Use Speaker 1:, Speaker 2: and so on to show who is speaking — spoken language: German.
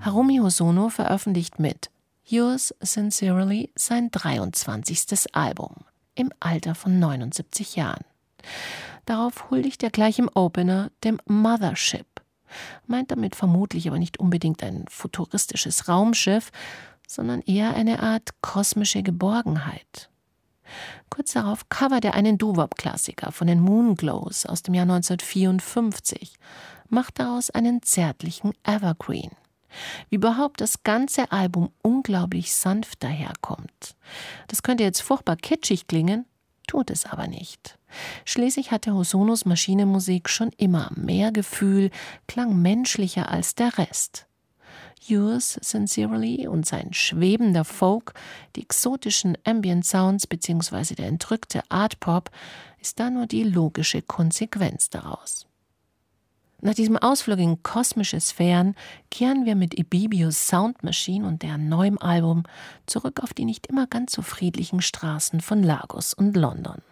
Speaker 1: Harumi Hosono veröffentlicht mit Yours Sincerely sein 23. Album im Alter von 79 Jahren. Darauf huldigt er gleich im Opener dem Mothership, meint damit vermutlich aber nicht unbedingt ein futuristisches Raumschiff, sondern eher eine Art kosmische Geborgenheit. Kurz darauf covert er einen Doo-Wop-Klassiker von den Moonglows aus dem Jahr 1954, macht daraus einen zärtlichen Evergreen. Wie überhaupt das ganze Album unglaublich sanft daherkommt. Das könnte jetzt furchtbar kitschig klingen, tut es aber nicht. Schließlich hatte Hosonos Maschinenmusik schon immer mehr Gefühl, klang menschlicher als der Rest. Yours Sincerely und sein schwebender Folk, die exotischen Ambient Sounds bzw. der entrückte Art Pop ist da nur die logische Konsequenz daraus. Nach diesem Ausflug in kosmische Sphären kehren wir mit Ibibios Sound Machine und deren neuem Album zurück auf die nicht immer ganz so friedlichen Straßen von Lagos und London.